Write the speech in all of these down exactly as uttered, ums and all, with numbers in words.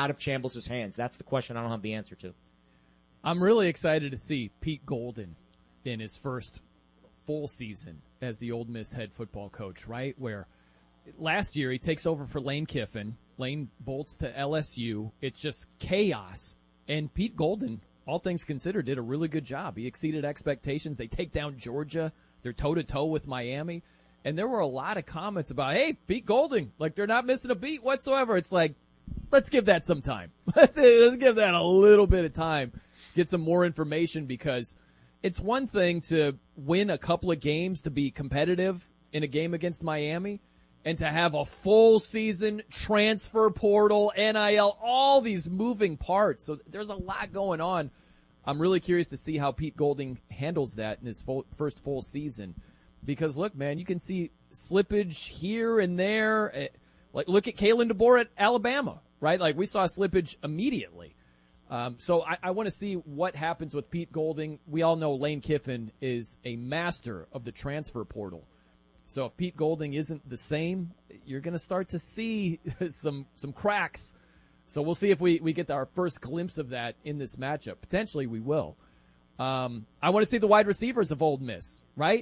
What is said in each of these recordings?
out of Chambliss' hands? That's the question I don't have the answer to. I'm really excited to see Pete Golden in his first full season as the Ole Miss head football coach, right? Where last year he takes over for Lane Kiffin. Lane bolts to L S U. It's just chaos. And Pete Golden, all things considered, did a really good job. He exceeded expectations. They take down Georgia. They're toe-to-toe with Miami. And there were a lot of comments about, hey, Pete Golden, like they're not missing a beat whatsoever. It's like, let's give that some time. Let's give that a little bit of time. Get some more information, because it's one thing to win a couple of games to be competitive in a game against Miami, and to have a full season, transfer portal, N I L, all these moving parts. So there's a lot going on. I'm really curious to see how Pete Golding handles that in his full, first full season. Because, look, man, you can see slippage here and there. Like, look at Kalen DeBoer at Alabama, right? Like, we saw slippage immediately. Um, so I, I want to see what happens with Pete Golding. We all know Lane Kiffin is a master of the transfer portal. So if Pete Golding isn't the same, you're going to start to see some some cracks. So we'll see if we, we get our first glimpse of that in this matchup. Potentially we will. Um, I want to see the wide receivers of Ole Miss, right?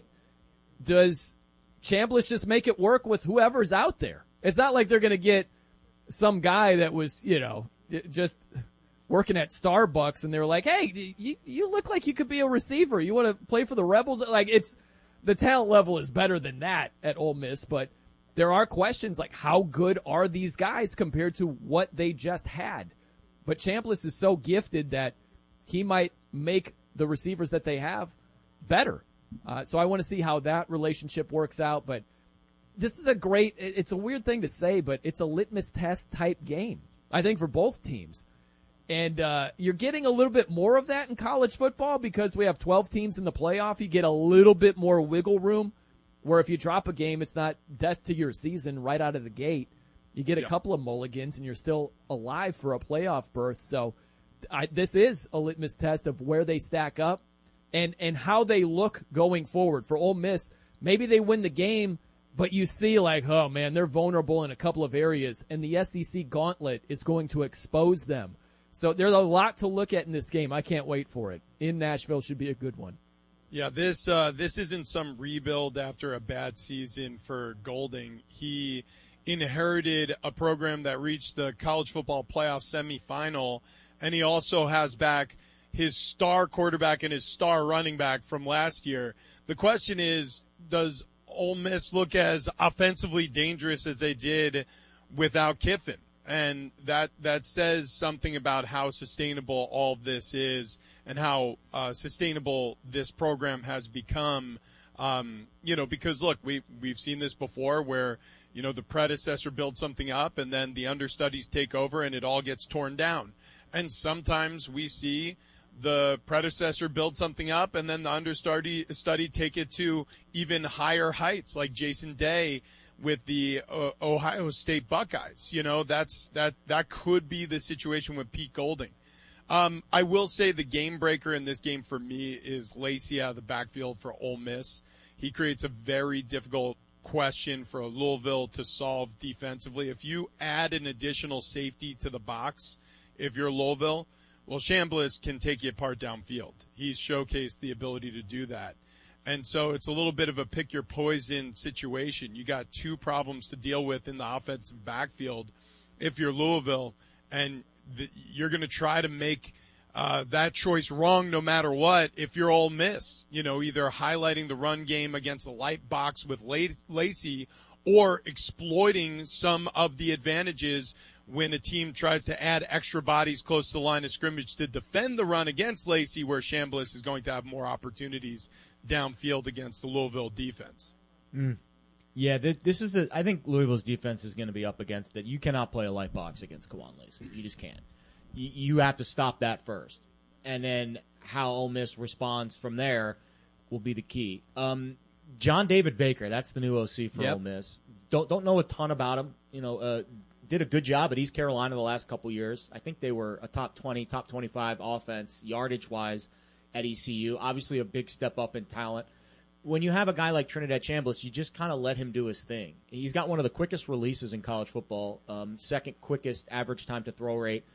Does Chambliss just make it work with whoever's out there? It's not like they're going to get some guy that was, you know, just working at Starbucks and they were like, hey, you, you look like you could be a receiver. You want to play for the Rebels? Like, it's, the talent level is better than that at Ole Miss, but there are questions like how good are these guys compared to what they just had? But Chambliss is so gifted that he might make the receivers that they have better. Uh, so I want to see how that relationship works out. But this is a great, it's a weird thing to say, but it's a litmus test type game, I think, for both teams. And uh, you're getting a little bit more of that in college football because we have twelve teams in the playoff. You get a little bit more wiggle room where if you drop a game, it's not death to your season right out of the gate. You get a yeah. couple of mulligans and you're still alive for a playoff berth. So I, this is a litmus test of where they stack up and, and how they look going forward. For Ole Miss, maybe they win the game, but you see like, oh, man, they're vulnerable in a couple of areas, and the S E C gauntlet is going to expose them. So there's a lot to look at in this game. I can't wait for it. In Nashville should be a good one. Yeah, this uh, this isn't some rebuild after a bad season for Golding. He inherited a program that reached the college football playoff semifinal, and he also has back his star quarterback and his star running back from last year. The question is, does Ole Miss look as offensively dangerous as they did without Kiffin? And that, that says something about how sustainable all of this is and how uh, sustainable this program has become. Um, you know, because, look, we, we've seen this before where, you know, the predecessor builds something up and then the understudies take over and it all gets torn down. And sometimes we see the predecessor build something up and then the understudy study take it to even higher heights, like Jason Day with the uh, Ohio State Buckeyes. You know, that's that that could be the situation with Pete Golding. Um, I will say the game breaker in this game for me is Lacey out of the backfield for Ole Miss. He creates a very difficult question for Louisville to solve defensively. If you add an additional safety to the box, if you're Louisville, well, Chambliss can take you apart downfield. He's showcased the ability to do that. And so it's a little bit of a pick your poison situation. You got two problems to deal with in the offensive backfield if you're Louisville, and the, you're going to try to make uh, that choice wrong no matter what if you're Ole Miss. You know, either highlighting the run game against a light box with Lacey or exploiting some of the advantages when a team tries to add extra bodies close to the line of scrimmage to defend the run against Lacey, where Chambliss is going to have more opportunities downfield against the Louisville defense. Mm. Yeah, th- this is a. I think Louisville's defense is going to be up against it. You cannot play a light box against Kawan Lacey. You just can't. You, you have to stop that first, and then how Ole Miss responds from there will be the key. Um, John David Baker, that's the new O C for yep. Ole Miss. Don't don't know a ton about him. You know, uh, did a good job at East Carolina the last couple years. I think they were a top twenty, top twenty-five offense yardage wise at E C U. Obviously a big step up in talent. When you have a guy like Trinidad Chambliss, you just kind of let him do his thing. He's got one of the quickest releases in college football, um, second quickest average time to throw rate.